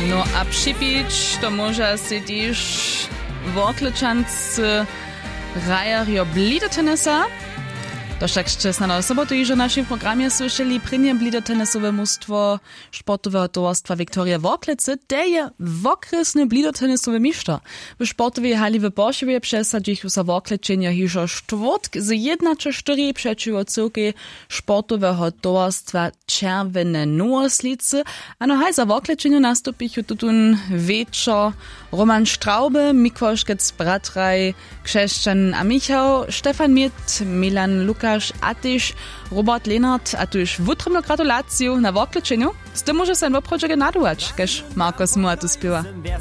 No a připić to może si też Worklečancy Rajario Blidotenisa. To však ešte na sobotu iż w naszym programie słyszeli prynje blidotenisowe mnóstwo sportowego towarstwa Wiktoria Worklece, to je okresny blidotenisowy mistrz. W sportowej hali w Borszewie przesadził się Workleczenia hiżo czwartk z 1-4 przeciwko całej sportowego towarstwa Czerwone Nooslice, a no haj za Workleczeniu nastupił tutun wieczor Roman Straube, Mikwoszkec Bratraj, Krzeszczan a Michał, Stefan Miet, Milan Lukasz, a też Robert Lenart, a też wutrymno gratulację na Workleczeniu. Z tym może się w obchodzie nadować, keż Markus Muatu śpiewa.